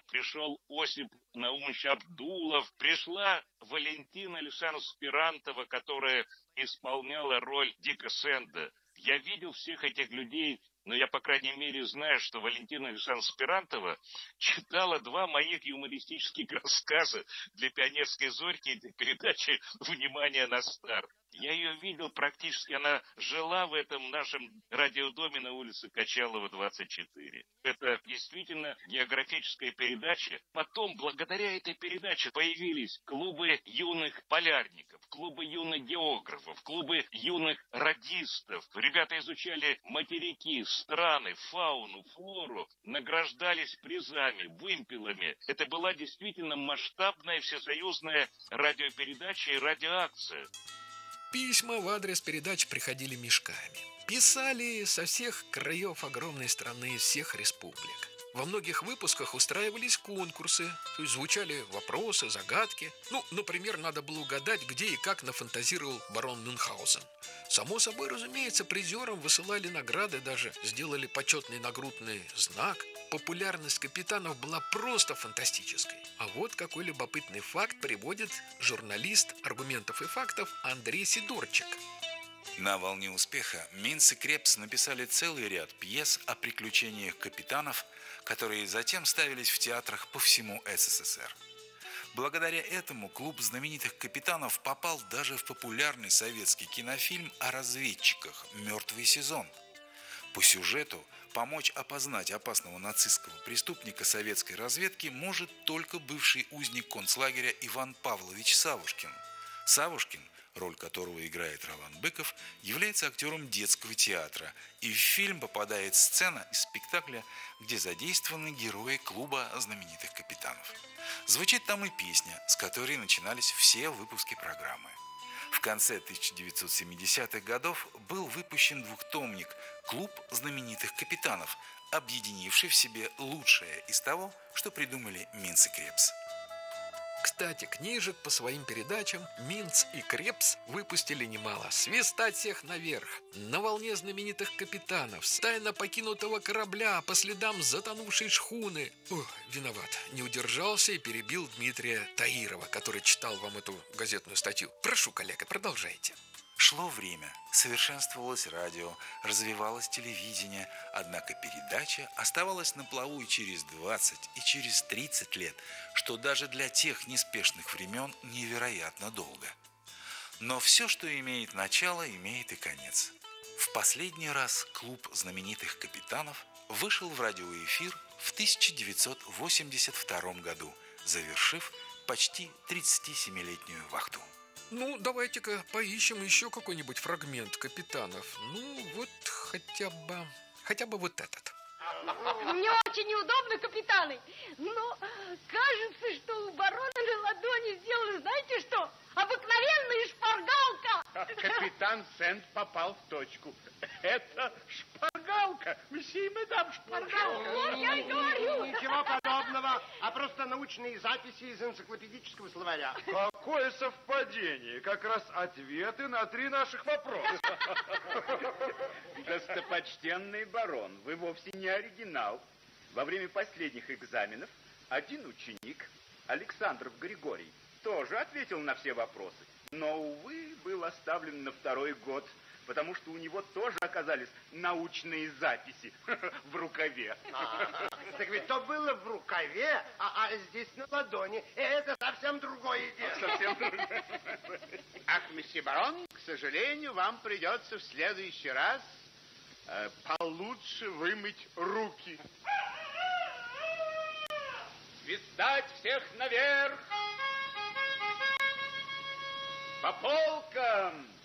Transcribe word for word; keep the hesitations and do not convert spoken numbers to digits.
пришел Осип Наумович Абдулов, пришла Валентина Александровна Спирантова, которая исполняла роль Дика Сэнда. Я видел всех этих людей, но я, по крайней мере, знаю, что Валентина Александровна Спирантова читала два моих юмористических рассказа для «Пионерской зорьки» и для передачи «Внимание на старт». Я ее видел практически, она жила в этом нашем радиодоме на улице Качалова, двадцать четыре. Это действительно географическая передача. Потом, благодаря этой передаче, появились клубы юных полярников, клубы юных географов, клубы юных радистов. Ребята изучали материки, страны, фауну, флору, награждались призами, вымпелами. Это была действительно масштабная всесоюзная радиопередача и радиоакция. Письма в адрес передач приходили мешками. Писали со всех краев огромной страны, из всех республик. Во многих выпусках устраивались конкурсы, то есть звучали вопросы, загадки. Ну, например, надо было угадать, где и как нафантазировал барон Мюнхгаузен. Само собой, разумеется, призерам высылали награды, даже сделали почетный нагрудный знак. Популярность капитанов была просто фантастической. А вот какой любопытный факт приводит журналист «Аргументов и фактов» Андрей Сидорчик. На волне успеха Минц и Крепс написали целый ряд пьес о приключениях капитанов, которые затем ставились в театрах по всему СССР. Благодаря этому клуб знаменитых капитанов попал даже в популярный советский кинофильм о разведчиках «Мертвый сезон». По сюжету помочь опознать опасного нацистского преступника советской разведки может только бывший узник концлагеря Иван Павлович Савушкин. Савушкин, роль которого играет Ролан Быков, является актером детского театра, и в фильм попадает сцена из спектакля, где задействованы герои клуба знаменитых капитанов. Звучит там и песня, с которой начинались все выпуски программы. В конце тысяча девятьсот семидесятых годов был выпущен двухтомник «Клуб знаменитых капитанов», объединивший в себе лучшее из того, что придумали Минц и Крепс. Кстати, книжек по своим передачам Минц и Крепс выпустили немало. «Свистать всех наверх», «На волне знаменитых капитанов», «Тайна покинутого корабля», «По следам затонувшей шхуны». Ох, виноват, не удержался и перебил Дмитрия Таирова, который читал вам эту газетную статью. Прошу, коллега, продолжайте. Шло время, совершенствовалось радио, развивалось телевидение, однако передача оставалась на плаву и через двадцать, и через тридцать лет, что даже для тех неспешных времен невероятно долго. Но все, что имеет начало, имеет и конец. В последний раз клуб знаменитых капитанов вышел в радиоэфир в тысяча девятьсот восемьдесят втором году, завершив почти тридцатисемилетнюю вахту. Ну, давайте-ка поищем еще какой-нибудь фрагмент капитанов. Ну, вот хотя бы, хотя бы вот этот. Мне очень неудобно, капитаны, но кажется, что у барона на ладони сделали, знаете что? Обыкновенная шпаргалка. Капитан Сэнд попал в точку. Это шпаргалка. Месье, мадам, шпаргалка. Вот я и говорю. Ничего подобного, а просто научные записи из энциклопедического словаря. Какое совпадение. Как раз ответы на три наших вопроса. Достопочтенный барон, вы вовсе не оригинал. Во время последних экзаменов один ученик, Александров Григорий, тоже ответил на все вопросы. Но, увы, был оставлен на второй год, потому что у него тоже оказались научные записи в рукаве. А, так ведь то было в рукаве, а, а здесь на ладони. И это совсем другое дело. Совсем другое. Ах, месье барон, к сожалению, вам придется в следующий раз э, получше вымыть руки. Свистать всех наверх! По полкам!